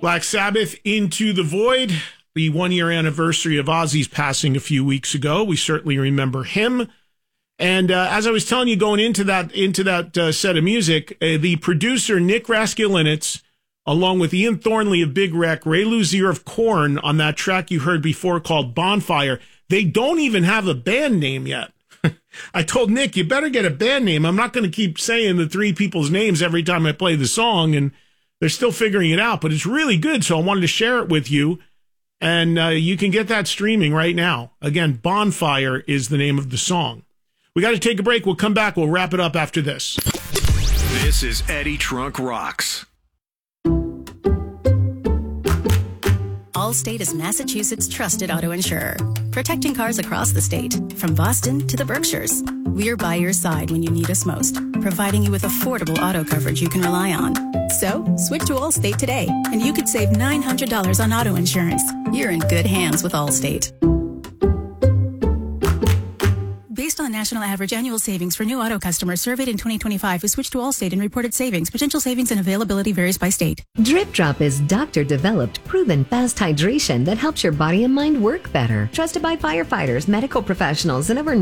Black Sabbath, Into the Void, the 1-year anniversary of Ozzy's passing a few weeks ago. We certainly remember him. And as I was telling you going into that set of music, the producer Nick Raskulinecz, along with Ian Thornley of Big Wreck, Ray Luzier of Korn on that track you heard before called Bonfire, they don't even have a band name yet. I told Nick, you better get a band name. I'm not going to keep saying the three people's names every time I play the song, and they're still figuring it out, but it's really good, so I wanted to share it with you, and you can get that streaming right now. Again, Bonfire is the name of the song. We got to take a break. We'll come back. We'll wrap it up after this. This is Eddie Trunk Rocks. Allstate is Massachusetts' trusted auto insurer, protecting cars across the state, from Boston to the Berkshires. We're by your side when you need us most, providing you with affordable auto coverage you can rely on. So, switch to Allstate today, and you could save $900 on auto insurance. You're in good hands with Allstate. Based on national average annual savings for new auto customers surveyed in 2025 who switched to Allstate and reported savings, potential savings and availability varies by state. Drip Drop is doctor-developed, proven fast hydration that helps your body and mind work better. Trusted by firefighters, medical professionals, and over